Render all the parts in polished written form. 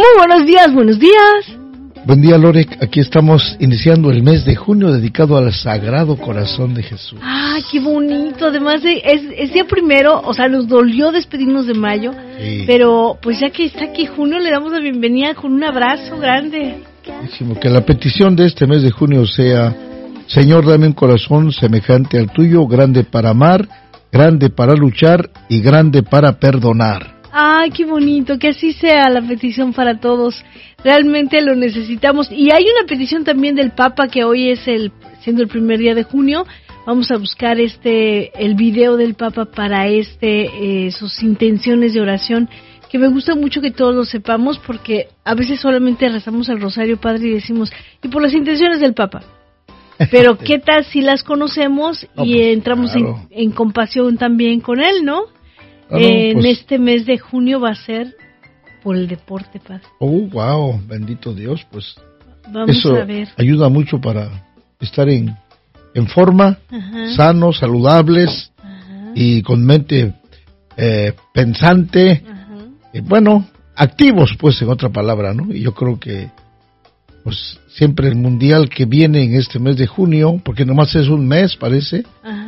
buenos días, buenos días. Buen día, Lore. Aquí estamos iniciando el mes de junio dedicado al Sagrado Corazón de Jesús. ¡Ay, qué bonito! Además, es día primero, o sea, nos dolió despedirnos de mayo, sí. Pero pues ya que está aquí junio, le damos la bienvenida con un abrazo grande. Que la petición de este mes de junio sea: Señor, dame un corazón semejante al tuyo, grande para amar, grande para luchar y grande para perdonar. ¡Ay, qué bonito! Que así sea la petición para todos. Realmente lo necesitamos. Y hay una petición también del Papa, que hoy es siendo el primer día de junio. Vamos a buscar el video del Papa para sus intenciones de oración, que me gusta mucho que todos lo sepamos, porque a veces solamente rezamos el Rosario, Padre, y decimos, y por las intenciones del Papa. Pero ¿qué tal si las conocemos y entramos en compasión también con él, ¿no? En este mes de junio va a ser por el deporte, Padre. Oh, wow, bendito Dios, pues vamos eso a ver. Ayuda mucho para estar en forma, sanos, saludables, y con mente pensante, bueno, activos, pues, en otra palabra, ¿no? Y yo creo que pues siempre el mundial que viene en este mes de junio, porque nomás es un mes, parece,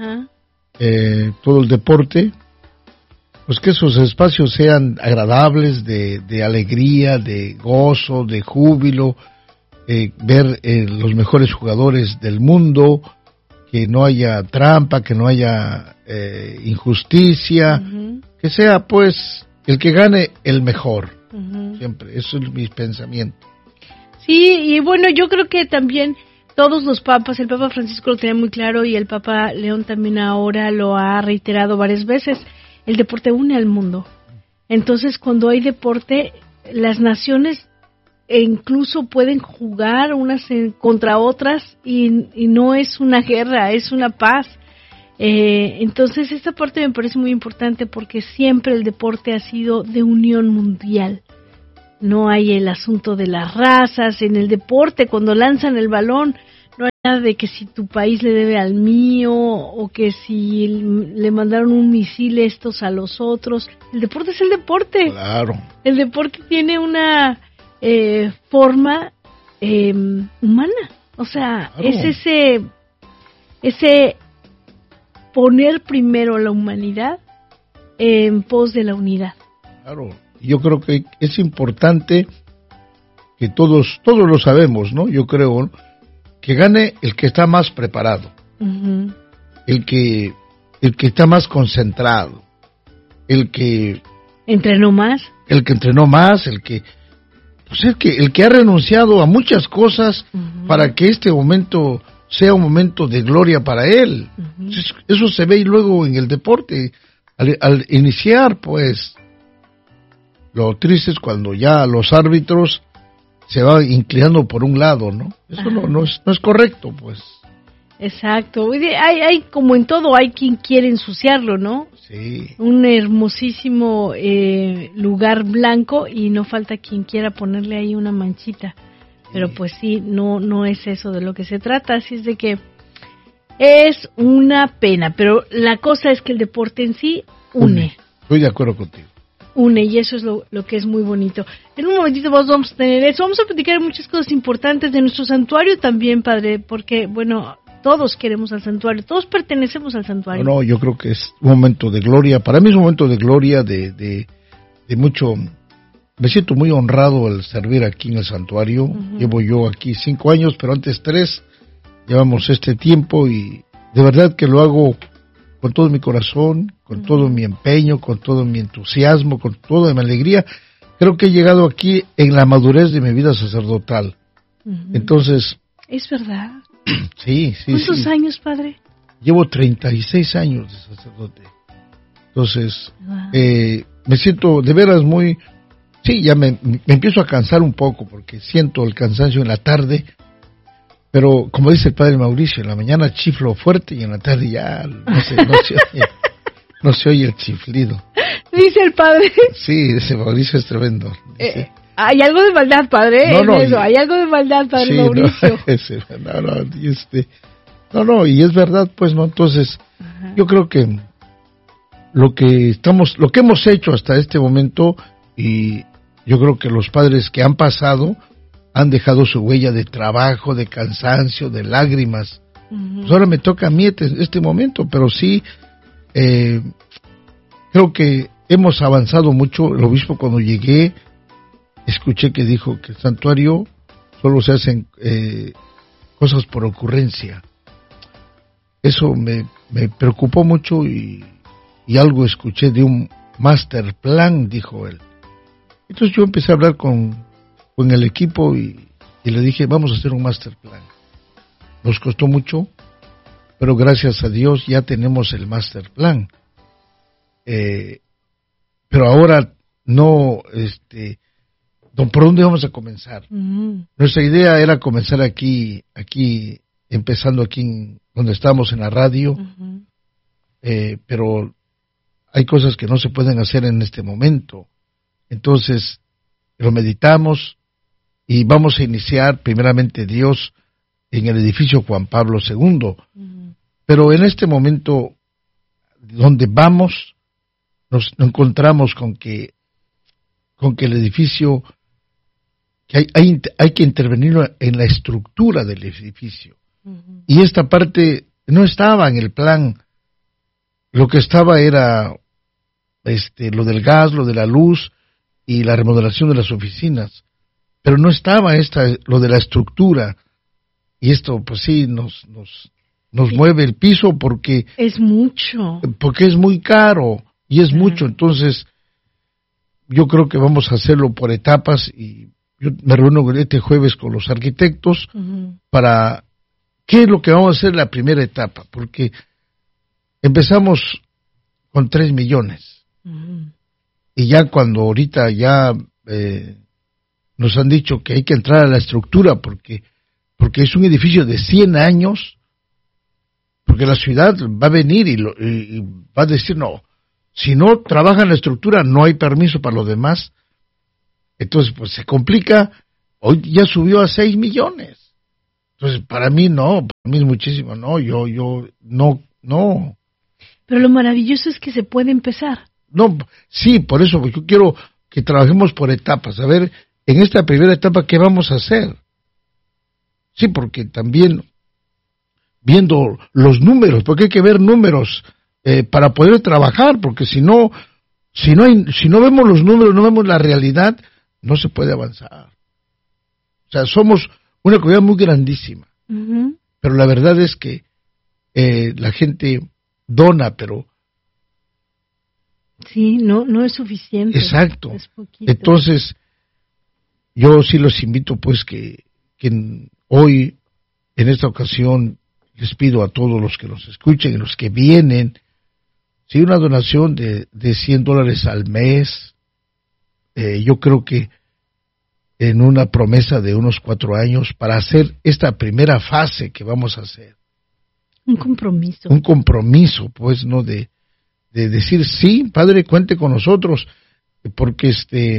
todo el deporte, pues que esos espacios sean agradables, de alegría, de gozo, de júbilo, ver los mejores jugadores del mundo, que no haya trampa, que no haya injusticia, que sea pues el que gane el mejor, siempre, eso es mi pensamiento. Sí, y bueno, yo creo que también todos los papas, el Papa Francisco lo tenía muy claro y el Papa León también ahora lo ha reiterado varias veces: el deporte une al mundo. Entonces, cuando hay deporte, las naciones incluso pueden jugar unas contra otras y no es una guerra, es una paz. Entonces, esta parte me parece muy importante porque siempre el deporte ha sido de unión mundial. No hay el asunto de las razas en el deporte. Cuando lanzan el balón, no hay nada de que si tu país le debe al mío o que si le mandaron un misil estos a los otros. El deporte es el deporte. Claro. El deporte tiene una forma humana. O sea, claro. Es ese poner primero la humanidad en pos de la unidad. Claro. Yo creo que es importante que todos lo sabemos, ¿no? Yo creo, ¿no?, que gane el que está más preparado, el que está más concentrado, el que entrenó más, el que ha renunciado a muchas cosas para que este momento sea un momento de gloria para él. Eso se ve luego en el deporte al iniciar, pues. Lo triste es cuando ya los árbitros se van inclinando por un lado, ¿no? Eso no es correcto, pues. Exacto. Hay como en todo, hay quien quiere ensuciarlo, ¿no? Sí. Un hermosísimo lugar blanco y no falta quien quiera ponerle ahí una manchita. Pero pues sí, no es eso de lo que se trata, así es de que es una pena. Pero la cosa es que el deporte en sí une. Estoy de acuerdo contigo. Une, y eso es lo que es muy bonito. En un momentito vamos a tener eso, vamos a platicar muchas cosas importantes de nuestro santuario también, Padre, porque, bueno, todos queremos al santuario, todos pertenecemos al santuario. No, yo creo que es un momento de gloria, para mí es un momento de gloria, de mucho, me siento muy honrado al servir aquí en el santuario. Llevo yo aquí 5 años, pero antes 3, llevamos este tiempo y de verdad que lo hago con todo mi corazón, con todo mi empeño, con todo mi entusiasmo, con toda mi alegría. Creo que he llegado aquí en la madurez de mi vida sacerdotal. Entonces... ¿Es verdad? Sí. ¿Cuántos años, Padre? Llevo 36 años de sacerdote. Entonces, me siento de veras muy... Sí, ya me empiezo a cansar un poco porque siento el cansancio en la tarde. Pero, como dice el Padre Mauricio, en la mañana chiflo fuerte y en la tarde ya no se oye el chiflido. Dice el Padre. Sí, ese Mauricio es tremendo. Hay algo de maldad, Padre. Hay algo de maldad, Padre, sí, Mauricio. Y es verdad, pues, ¿no? Entonces, yo creo que lo que hemos hecho hasta este momento y yo creo que los padres que han pasado han dejado su huella de trabajo, de cansancio, de lágrimas. Pues ahora me toca a mí este momento, pero sí, creo que hemos avanzado mucho. El obispo, cuando llegué, escuché que dijo que el santuario solo se hacen cosas por ocurrencia. Eso me preocupó mucho y algo escuché de un master plan, dijo él. Entonces yo empecé a hablar con el equipo y le dije, vamos a hacer un master plan. Nos costó mucho, pero gracias a Dios ya tenemos el master plan. Pero ahora no, ¿por dónde vamos a comenzar? Nuestra idea era comenzar aquí, empezando aquí donde estamos en la radio, pero hay cosas que no se pueden hacer en este momento. Entonces, lo meditamos y vamos a iniciar primeramente Dios en el edificio Juan Pablo II. Pero en este momento, donde vamos, nos encontramos con que el edificio, que hay que intervenir en la estructura del edificio. Y esta parte no estaba en el plan. Lo que estaba era lo del gas, lo de la luz y la remodelación de las oficinas, pero no estaba lo de la estructura. Y esto pues sí nos mueve el piso porque es mucho, porque es muy caro y es mucho. Entonces yo creo que vamos a hacerlo por etapas y yo me reúno este jueves con los arquitectos para qué es lo que vamos a hacer la primera etapa, porque empezamos con 3 millones. Y ya cuando ahorita ya nos han dicho que hay que entrar a la estructura porque es un edificio de 100 años, porque la ciudad va a venir y va a decir, no, si no trabaja en la estructura no hay permiso para los demás. Entonces pues se complica. Hoy ya subió a 6 millones. Entonces para mí es muchísimo. Yo no. Pero lo maravilloso es que se puede empezar. No, sí, por eso yo quiero que trabajemos por etapas. A ver, en esta primera etapa, ¿qué vamos a hacer? Sí, porque también viendo los números, porque hay que ver números para poder trabajar, porque si no vemos los números, no vemos la realidad, no se puede avanzar. O sea, somos una comunidad muy grandísima, pero la verdad es que la gente dona, pero sí, no es suficiente. Exacto. Es poquito. Entonces, yo sí los invito, pues, que hoy, en esta ocasión, les pido a todos los que nos escuchen y los que vienen, si una donación de $100 al mes, yo creo que en una promesa de unos 4 años para hacer esta primera fase que vamos a hacer. Un compromiso. Un compromiso, pues, ¿no? De decir, sí, Padre, cuente con nosotros, porque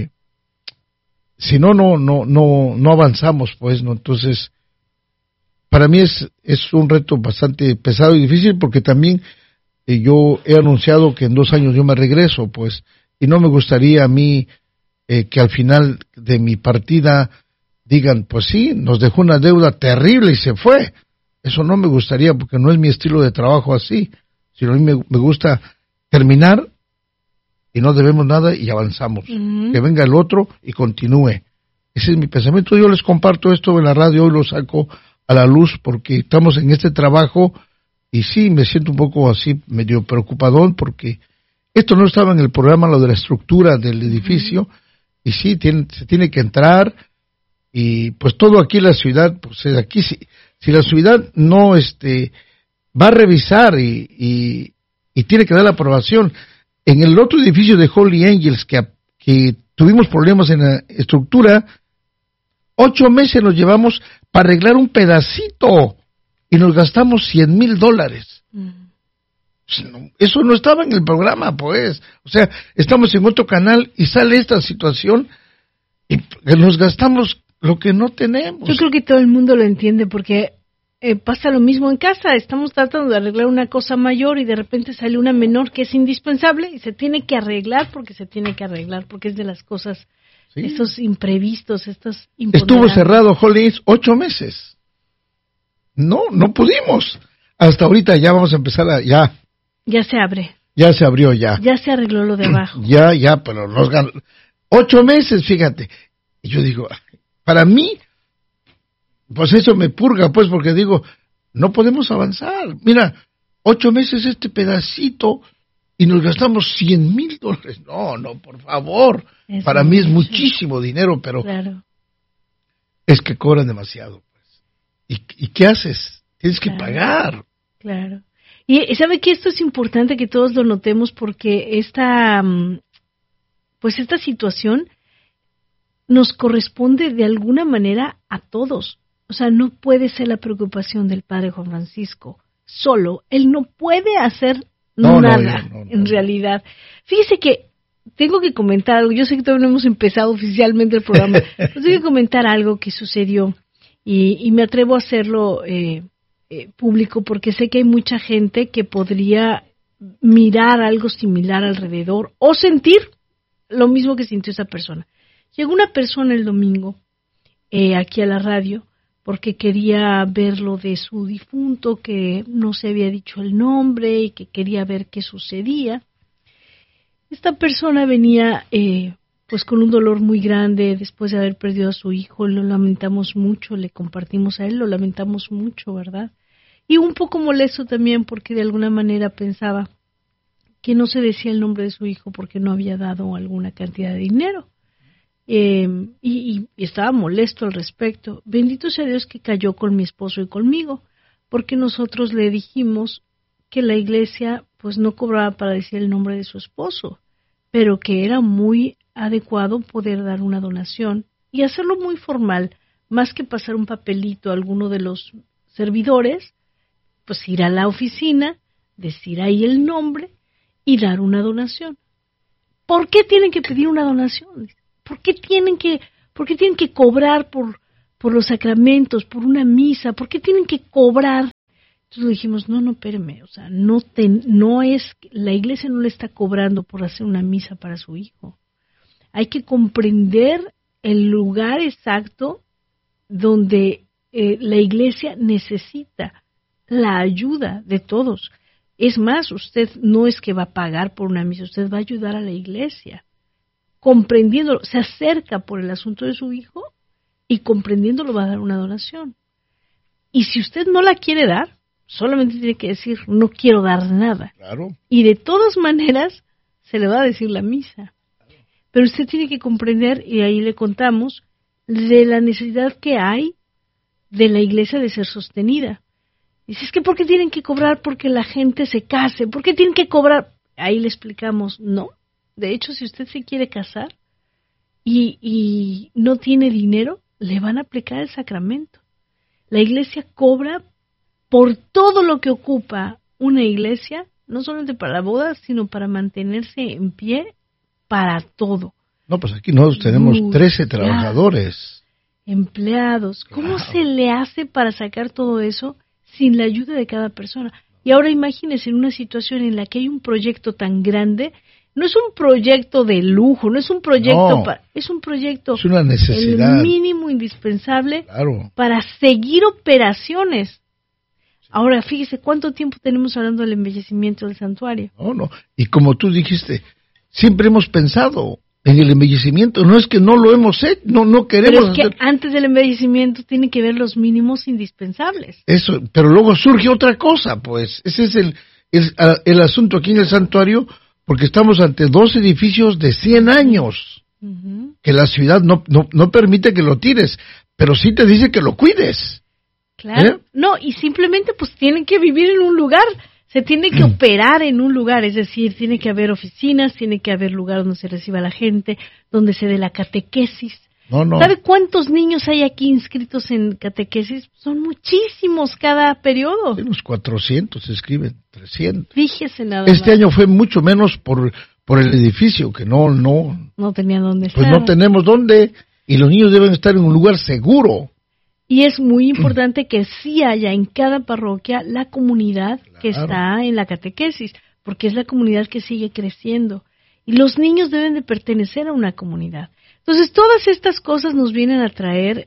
si no avanzamos, pues, ¿no? Entonces, para mí es un reto bastante pesado y difícil, porque también yo he anunciado que en 2 años yo me regreso, pues, y no me gustaría a mí que al final de mi partida digan, pues sí, nos dejó una deuda terrible y se fue. Eso no me gustaría, porque no es mi estilo de trabajo así, sino a mí me gusta terminar y no debemos nada y avanzamos. Que venga el otro y continúe. Ese es mi pensamiento. Yo les comparto esto en la radio, hoy lo saco a la luz porque estamos en este trabajo y sí, me siento un poco así, medio preocupadón, porque esto no estaba en el programa, lo de la estructura del edificio, y sí, se tiene que entrar, y pues todo aquí en la ciudad, pues aquí si la ciudad no va a revisar y tiene que dar la aprobación. En el otro edificio de Holy Angels que tuvimos problemas en la estructura, 8 meses nos llevamos para arreglar un pedacito y nos gastamos $100,000. Eso no estaba en el programa, pues. O sea, estamos en otro canal y sale esta situación y nos gastamos lo que no tenemos. Yo creo que todo el mundo lo entiende porque pasa lo mismo en casa. Estamos tratando de arreglar una cosa mayor y de repente sale una menor que es indispensable y se tiene que arreglar porque es de las cosas Sí. Estos imprevistos, estos Estuvo cerrado Hollins 8 meses. No pudimos. Hasta ahorita ya vamos a empezar Ya se abre. Ya se abrió ya. Ya se arregló lo de abajo. Ya, pero nos ganó. 8 meses, fíjate. Y yo digo, para mí, pues eso me purga, pues, porque digo, no podemos avanzar. Mira, 8 meses este pedacito y nos gastamos $100,000. No, por favor. Eso para mí es muchísimo dinero, pero claro. Es que cobran demasiado. Pues. ¿Y qué haces? Tienes que pagar. Claro. Y sabe que esto es importante que todos lo notemos porque esta situación nos corresponde de alguna manera a todos. O sea, no puede ser la preocupación del padre Juan Francisco solo. Él no puede hacer nada, en realidad. Fíjese que tengo que comentar algo. Yo sé que todavía no hemos empezado oficialmente el programa, pero tengo que comentar algo que sucedió y me atrevo a hacerlo público porque sé que hay mucha gente que podría mirar algo similar alrededor o sentir lo mismo que sintió esa persona. Llegó una persona el domingo aquí a la radio porque quería ver lo de su difunto, que no se había dicho el nombre y que quería ver qué sucedía. Esta persona venía pues con un dolor muy grande después de haber perdido a su hijo. Lo lamentamos mucho, le compartimos a él, lo lamentamos mucho, ¿verdad? Y un poco molesto también porque de alguna manera pensaba que no se decía el nombre de su hijo porque no había dado alguna cantidad de dinero. Y estaba molesto al respecto. Bendito sea Dios que cayó con mi esposo y conmigo, porque nosotros le dijimos que la iglesia pues no cobraba para decir el nombre de su esposo, pero que era muy adecuado poder dar una donación y hacerlo muy formal, más que pasar un papelito a alguno de los servidores, pues ir a la oficina, decir ahí el nombre y dar una donación. ¿Por qué tienen que pedir una donación? ¿Por qué tienen que cobrar por los sacramentos, por una misa? ¿Por qué tienen que cobrar? Entonces dijimos, no, espéreme, o sea, la iglesia no le está cobrando por hacer una misa para su hijo. Hay que comprender el lugar exacto donde la iglesia necesita la ayuda de todos. Es más, usted no es que va a pagar por una misa, usted va a ayudar a la iglesia. Comprendiéndolo, se acerca por el asunto de su hijo y comprendiéndolo va a dar una donación. Y si usted no la quiere dar, solamente tiene que decir, no quiero dar nada. Claro. Y de todas maneras, se le va a decir la misa. Pero usted tiene que comprender, y ahí le contamos, de la necesidad que hay de la iglesia de ser sostenida. Dice, es que ¿por qué tienen que cobrar porque la gente se case? ¿Por qué tienen que cobrar? Ahí le explicamos, no. De hecho, si usted se quiere casar y no tiene dinero, le van a aplicar el sacramento. La iglesia cobra por todo lo que ocupa una iglesia, no solamente para la boda, sino para mantenerse en pie para todo. No, pues aquí nosotros tenemos 13 trabajadores. Empleados. ¿Cómo se le hace para sacar todo eso sin la ayuda de cada persona? Y ahora imagínese en una situación en la que hay un proyecto tan grande. No es un proyecto de lujo, no es un proyecto, es un proyecto, es una necesidad, el mínimo indispensable, claro, para seguir operaciones. Sí. Ahora, fíjese cuánto tiempo tenemos hablando del embellecimiento del santuario. No, y como tú dijiste, siempre hemos pensado en el embellecimiento, no es que no lo hemos hecho, no queremos. Pero es que antes del embellecimiento tiene que ver los mínimos indispensables. Eso, pero luego surge otra cosa, pues, ese es el asunto aquí en el santuario. Porque estamos ante 2 edificios de 100 años, que la ciudad no permite que lo tires, pero sí te dice que lo cuides. Claro, no, y simplemente pues tienen que vivir en un lugar, se tiene que operar en un lugar, es decir, tiene que haber oficinas, tiene que haber lugar donde se reciba la gente, donde se dé la catequesis. No. ¿Sabe cuántos niños hay aquí inscritos en catequesis? Son muchísimos cada periodo. Unos 400 se escriben, 300. Fíjese nada más. Año fue mucho menos por el edificio, que no tenían dónde estar. Pues no tenemos dónde, y los niños deben estar en un lugar seguro. Y es muy importante que sí haya en cada parroquia la comunidad que está en la catequesis, porque es la comunidad que sigue creciendo. Y los niños deben de pertenecer a una comunidad. Entonces, todas estas cosas nos vienen a traer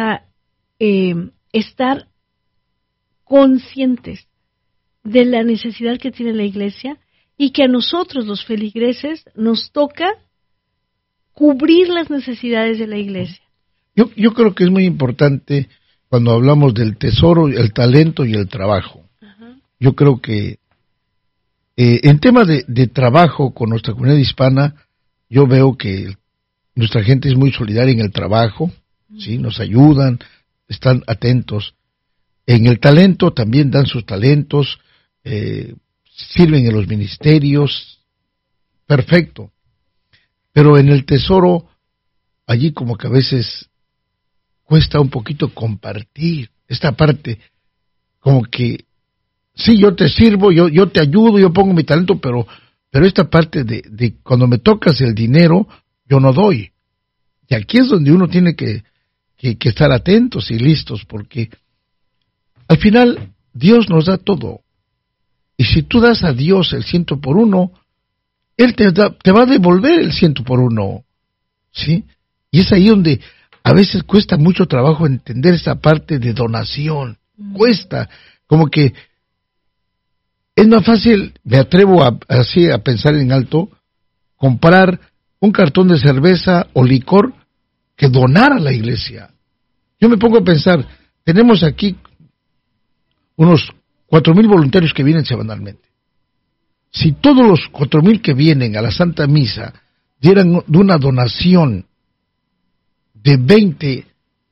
estar conscientes de la necesidad que tiene la iglesia y que a nosotros, los feligreses, nos toca cubrir las necesidades de la iglesia. Yo creo que es muy importante cuando hablamos del tesoro, el talento y el trabajo. Ajá. Yo creo que en tema de trabajo con nuestra comunidad hispana, yo veo que nuestra gente es muy solidaria en el trabajo, ¿sí? Nos ayudan, están atentos. En el talento también dan sus talentos, sirven en los ministerios, perfecto. Pero en el tesoro, allí como que a veces cuesta un poquito compartir esta parte, como que sí, yo te sirvo, yo te ayudo, yo pongo mi talento, pero esta parte de cuando me tocas el dinero, yo no doy. Y aquí es donde uno tiene que estar atentos y listos, porque al final Dios nos da todo. Y si tú das a Dios el 100 por 1, Él te va a devolver el 100 por 1, ¿sí? Y es ahí donde a veces cuesta mucho trabajo entender esa parte de donación. Cuesta, como que es más fácil, me atrevo así a pensar en alto, comprar un cartón de cerveza o licor que donar a la iglesia. Yo me pongo a pensar, tenemos aquí unos 4,000 voluntarios que vienen semanalmente. Si todos los 4,000 que vienen a la Santa Misa dieran de una donación de 20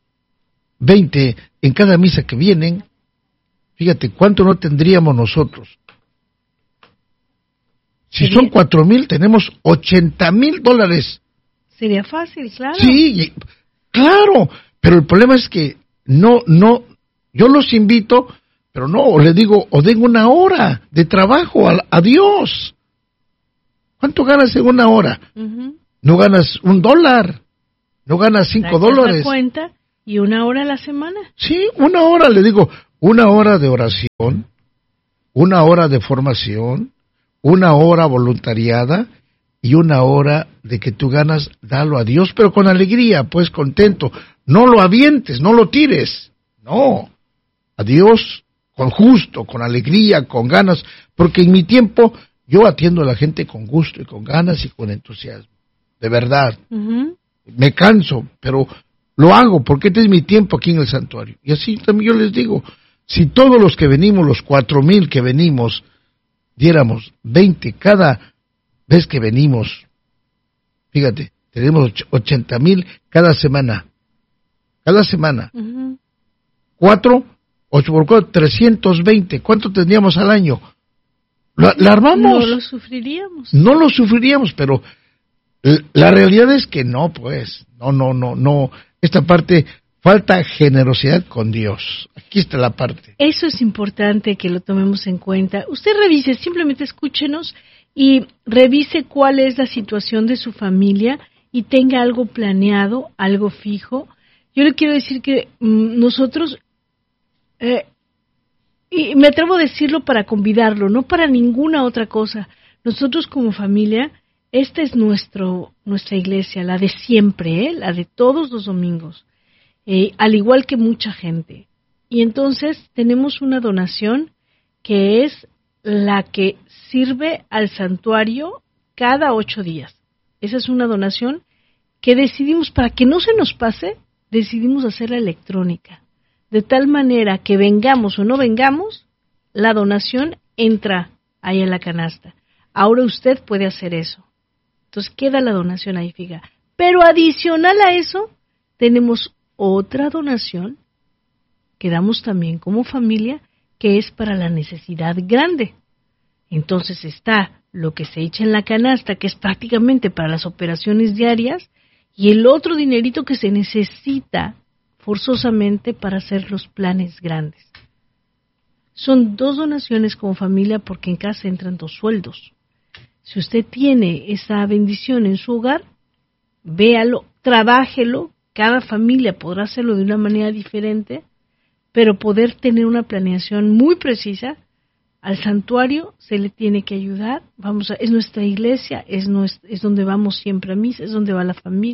en cada misa que vienen, fíjate cuánto no tendríamos nosotros. Si son 4,000, tenemos $80,000. Sería fácil, claro. Sí, claro, pero el problema es que no, yo los invito, pero no, les digo, o den una hora de trabajo a Dios. ¿Cuánto ganas en una hora? Uh-huh. No ganas $1, no ganas $5. La cuenta y una hora a la semana. Sí, una hora, le digo, una hora de oración, una hora de formación, una hora voluntariada y una hora de que tú ganas, dalo a Dios, pero con alegría, pues contento. No lo avientes, no lo tires. No, a Dios con gusto, con alegría, con ganas, porque en mi tiempo yo atiendo a la gente con gusto y con ganas y con entusiasmo. De verdad. Uh-huh. Me canso, pero lo hago porque este es mi tiempo aquí en el santuario. Y así también yo les digo, si todos los que venimos, los 4,000 que venimos, diéramos 20 cada vez que venimos, fíjate, tenemos 80,000 cada semana. Cada semana. Uh-huh. 8 por 4, 320. ¿Cuánto tendríamos al año? ¿La armamos? No lo sufriríamos. No lo sufriríamos, pero la realidad es que no, pues. No. Esta parte, falta generosidad con Dios. Aquí está la parte. Eso es importante que lo tomemos en cuenta. Usted revise, simplemente escúchenos y revise cuál es la situación de su familia y tenga algo planeado, algo fijo. Yo le quiero decir que nosotros, y me atrevo a decirlo para convidarlo, no para ninguna otra cosa. Nosotros como familia, esta es nuestra iglesia, la de siempre, la de todos los domingos, al igual que mucha gente. Y entonces tenemos una donación que es la que sirve al santuario cada 8 días. Esa es una donación que decidimos, para que no se nos pase, decidimos hacerla electrónica. De tal manera que vengamos o no vengamos, la donación entra ahí en la canasta. Ahora usted puede hacer eso. Entonces queda la donación ahí fija. Pero adicional a eso, tenemos otra donación que damos también como familia, que es para la necesidad grande. Entonces está lo que se echa en la canasta, que es prácticamente para las operaciones diarias, y el otro dinerito que se necesita forzosamente para hacer los planes grandes. Son 2 donaciones como familia porque en casa entran 2 sueldos. Si usted tiene esa bendición en su hogar, véalo, trabájelo. Cada familia podrá hacerlo de una manera diferente, pero poder tener una planeación muy precisa. Al santuario se le tiene que ayudar. Es nuestra iglesia, es donde vamos siempre a misa, es donde va la familia,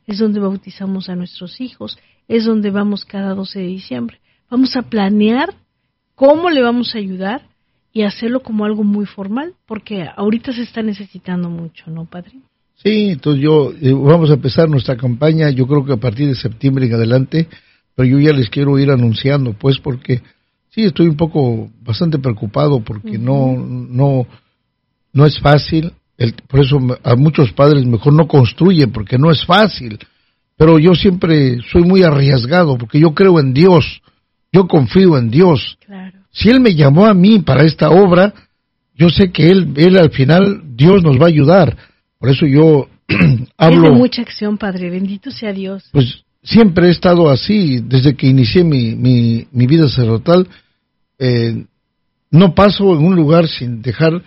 es donde bautizamos a nuestros hijos, es donde vamos cada 12 de diciembre. Vamos a planear cómo le vamos a ayudar y hacerlo como algo muy formal, porque ahorita se está necesitando mucho, ¿no, padre? Sí, entonces vamos a empezar nuestra campaña, yo creo que a partir de septiembre en adelante, pero yo ya les quiero ir anunciando, pues, porque sí, estoy bastante preocupado, porque no es fácil, por eso a muchos padres mejor no construyen, porque no es fácil, pero yo siempre soy muy arriesgado, porque yo creo en Dios, yo confío en Dios. Claro. Si Él me llamó a mí para esta obra, yo sé que Él al final, Dios nos va a ayudar. Por eso yo hablo... Es de mucha acción, padre, bendito sea Dios. Pues siempre he estado así, desde que inicié mi vida sacerdotal, no paso en un lugar sin dejar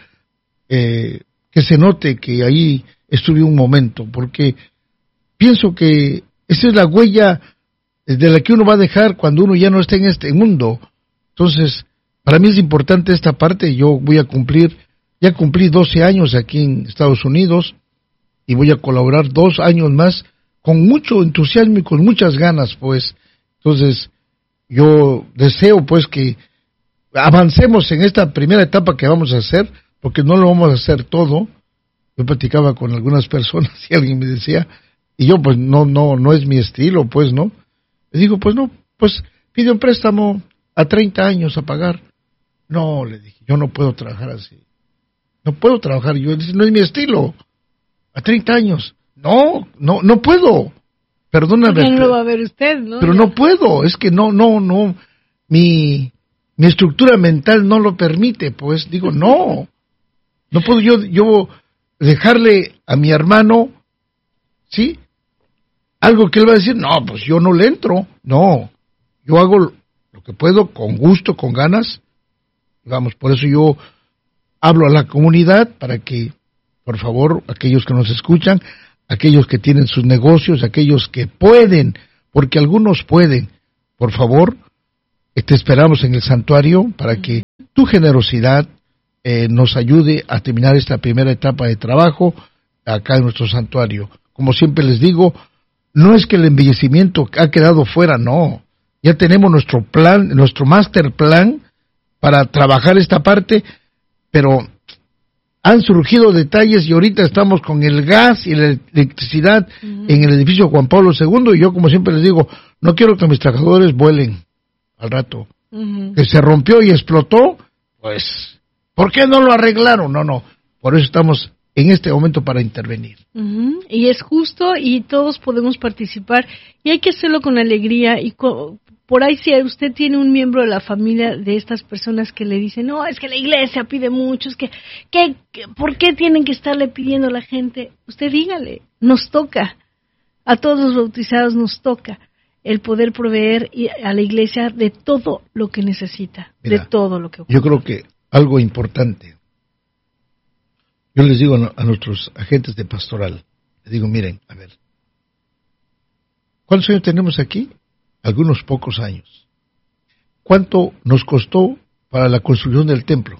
que se note que ahí estuve un momento, porque pienso que esa es la huella de la que uno va a dejar cuando uno ya no esté en este mundo. Entonces, para mí es importante esta parte. Yo ya cumplí 12 años aquí en Estados Unidos y voy a colaborar 2 años más con mucho entusiasmo y con muchas ganas, pues. Entonces, yo deseo, pues, que avancemos en esta primera etapa que vamos a hacer, porque no lo vamos a hacer todo. Yo platicaba con algunas personas y alguien me decía, y yo, pues, no es mi estilo, pues, ¿no? Le digo, pues no, pues pide un préstamo a 30 años a pagar. No, le dije, yo no puedo trabajar así. No puedo trabajar, yo no es mi estilo. A 30 años. No puedo. Perdóname. No lo va a ver usted, ¿no? Pero no puedo, es que no. Mi estructura mental no lo permite, pues digo, no puedo yo dejarle a mi hermano, ¿sí? Algo que él va a decir, no, pues yo no le entro. No, yo hago lo que puedo con gusto, con ganas. Vamos, por eso yo hablo a la comunidad para que, por favor, aquellos que nos escuchan, aquellos que tienen sus negocios, aquellos que pueden, porque algunos pueden, por favor, te esperamos en el santuario para que tu generosidad nos ayude a terminar esta primera etapa de trabajo acá en nuestro santuario. Como siempre les digo, no es que el embellecimiento ha quedado fuera, no. Ya tenemos nuestro plan, nuestro master plan para trabajar esta parte, pero han surgido detalles y ahorita estamos con el gas y la electricidad en el edificio Juan Pablo II y yo, como siempre les digo, no quiero que mis trabajadores vuelen al rato. Que se rompió y explotó, pues, ¿por qué no lo arreglaron? No, por eso estamos en este momento para intervenir. Y es justo y todos podemos participar y hay que hacerlo con alegría y por ahí si usted tiene un miembro de la familia de estas personas que le dicen, no, es que la iglesia pide mucho, es que ¿por qué tienen que estarle pidiendo a la gente? Usted dígale, nos toca, a todos los bautizados nos toca el poder proveer a la iglesia de todo lo que necesita, mira, de todo lo que ocurre. Yo creo que algo importante, yo les digo a nuestros agentes de pastoral, les digo, miren, a ver, ¿cuántos años tenemos aquí? Algunos pocos años. ¿Cuánto nos costó para la construcción del templo?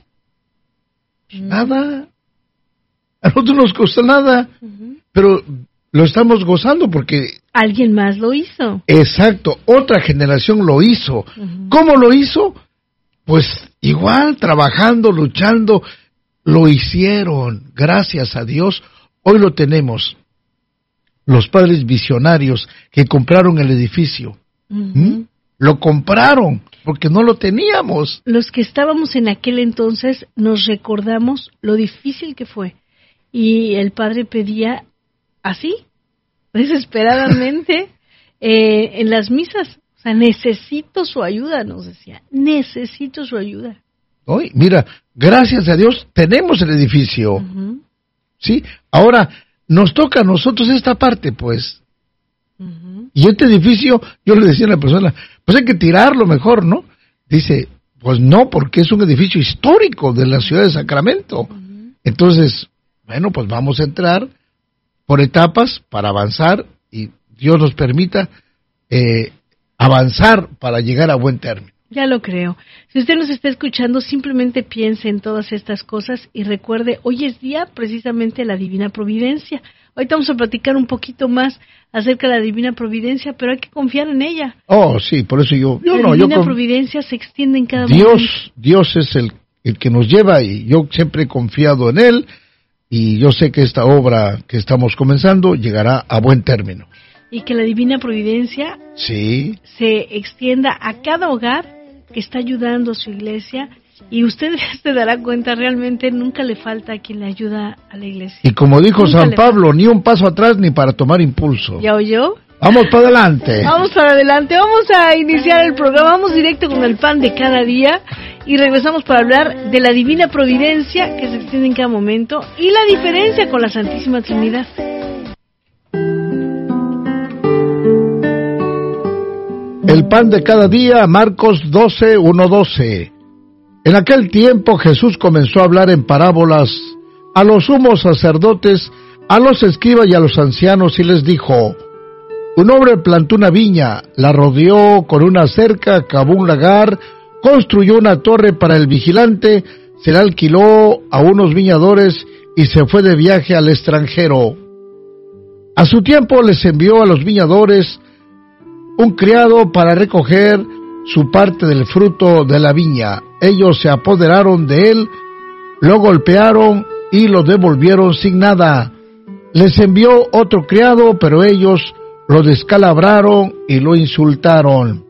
Nada. A nosotros nos costó nada, pero lo estamos gozando porque... Alguien más lo hizo. Exacto, otra generación lo hizo. ¿Cómo lo hizo? Pues igual, trabajando, luchando, lo hicieron. Gracias a Dios, hoy lo tenemos. Los padres visionarios que compraron el edificio. Lo compraron porque no lo teníamos. Los que estábamos en aquel entonces nos recordamos lo difícil que fue. Y el padre pedía así, desesperadamente, en las misas. O sea, necesito su ayuda, nos decía. Necesito su ayuda. Hoy, mira, gracias a Dios tenemos el edificio. ¿Sí? Ahora, nos toca a nosotros esta parte, pues. Y este edificio, yo le decía a la persona, pues hay que tirarlo mejor, ¿no? Dice, pues no, porque es un edificio histórico de la ciudad de Sacramento. Entonces, bueno, pues vamos a entrar por etapas para avanzar y Dios nos permita avanzar para llegar a buen término. Ya lo creo. Si usted nos está escuchando, simplemente piense en todas estas cosas y recuerde, hoy es día precisamente de la Divina Providencia. Ahorita vamos a platicar un poquito más acerca de la divina providencia, pero hay que confiar en ella. Oh, sí, por eso la divina providencia se extiende en cada momento. Dios es el que nos lleva, y yo siempre he confiado en Él, y yo sé que esta obra que estamos comenzando llegará a buen término. Y que la divina providencia se extienda a cada hogar que está ayudando a su iglesia, y usted se dará cuenta, realmente nunca le falta a quien le ayuda a la iglesia. Y como dijo San Pablo, ni un paso atrás ni para tomar impulso. ¿Ya oyó? Vamos para adelante. Vamos para adelante, vamos a iniciar el programa, vamos directo con el pan de cada día y regresamos para hablar de la divina providencia que se extiende en cada momento y la diferencia con la Santísima Trinidad. El pan de cada día, Marcos 12:1-12. En aquel tiempo Jesús comenzó a hablar en parábolas a los sumos sacerdotes, a los escribas y a los ancianos, y les dijo: un hombre plantó una viña, la rodeó con una cerca, cavó un lagar, construyó una torre para el vigilante, se la alquiló a unos viñadores y se fue de viaje al extranjero. A su tiempo les envió a los viñadores un criado para recoger su parte del fruto de la viña. Ellos se apoderaron de él, lo golpearon y lo devolvieron sin nada. Les envió otro criado, pero ellos lo descalabraron y lo insultaron.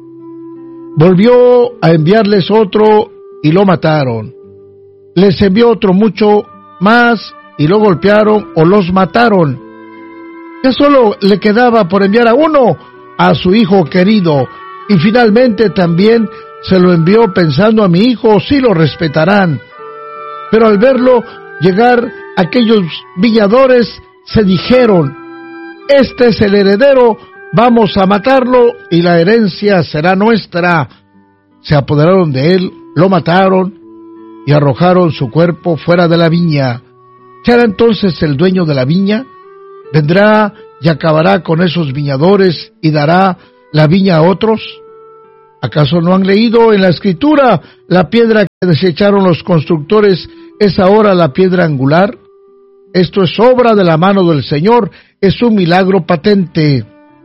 Volvió a enviarles otro y lo mataron. Les envió otro mucho más y lo golpearon o los mataron. Ya solo le quedaba por enviar a uno, a su hijo querido, y finalmente también se lo envió pensando: a mi hijo sí lo respetarán. Pero al verlo llegar, aquellos viñadores se dijeron: este es el heredero, vamos a matarlo y la herencia será nuestra. Se apoderaron de él, lo mataron y arrojaron su cuerpo fuera de la viña. ¿Qué hará entonces el dueño de la viña? ¿Vendrá y acabará con esos viñadores y dará la viña a otros? ¿Acaso no han leído en la Escritura: la piedra que desecharon los constructores es ahora la piedra angular? Esto es obra de la mano del Señor, es un milagro patente.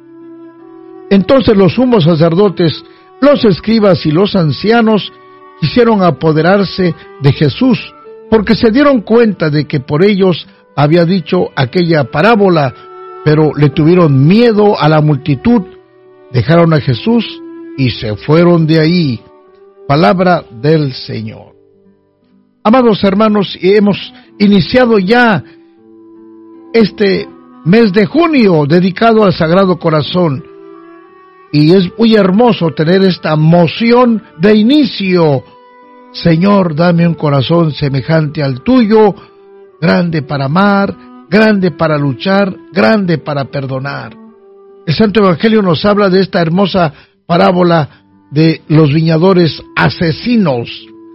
Entonces los sumos sacerdotes, los escribas y los ancianos quisieron apoderarse de Jesús, porque se dieron cuenta de que por ellos había dicho aquella parábola, pero le tuvieron miedo a la multitud, dejaron a Jesús y se fueron de ahí. Palabra del Señor. Amados hermanos, hemos iniciado ya este mes de junio dedicado al Sagrado Corazón, y es muy hermoso tener esta moción de inicio. Señor, dame un corazón semejante al tuyo, grande para amar, grande para luchar, grande para perdonar. El Santo Evangelio nos habla de esta hermosa parábola de los viñadores asesinos.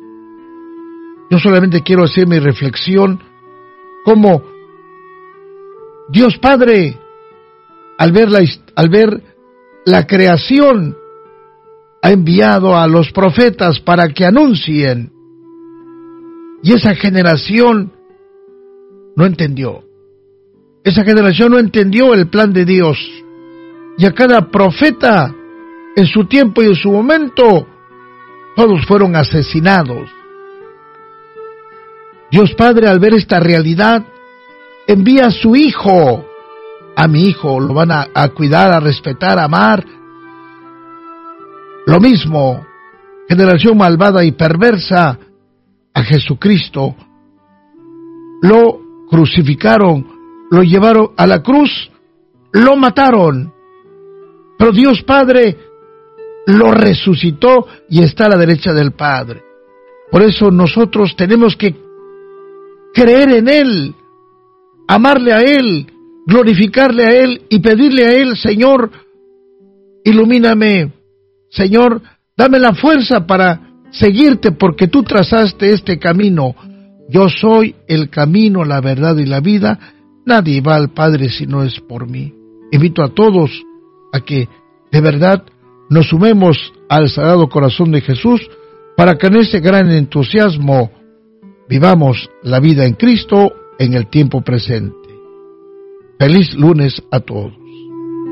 Yo solamente quiero hacer mi reflexión, como Dios Padre, al ver la creación, ha enviado a los profetas para que anuncien, y esa generación no entendió. Esa generación no entendió el plan de Dios, y a cada profeta, en su tiempo y en su momento, todos fueron asesinados. Dios Padre, al ver esta realidad, envía a su Hijo. A mi Hijo lo van a cuidar, a respetar, a amar. Lo mismo, generación malvada y perversa, a Jesucristo lo crucificaron, lo llevaron a la cruz, lo mataron. Pero Dios Padre lo resucitó y está a la derecha del Padre. Por eso nosotros tenemos que creer en Él, amarle a Él, glorificarle a Él y pedirle a Él: Señor, ilumíname, Señor, dame la fuerza para seguirte, porque tú trazaste este camino. Yo soy el camino, la verdad y la vida. Nadie va al Padre si no es por mí. Invito a todos a que de verdad nos sumemos al Sagrado Corazón de Jesús, para que en ese gran entusiasmo vivamos la vida en Cristo en el tiempo presente. Feliz lunes a todos.